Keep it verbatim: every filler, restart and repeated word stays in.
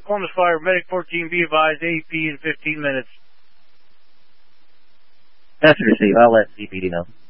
Columbus Fire, Medic fourteen, be advised, A P in fifteen minutes. That's received. I'll let C P D know.